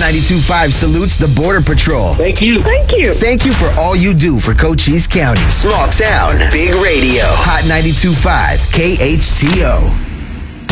92.5 salutes the Border Patrol. Thank you. Thank you. Thank you for all you do for Cochise County. Small town, big radio. Hot 92.5 KHTO.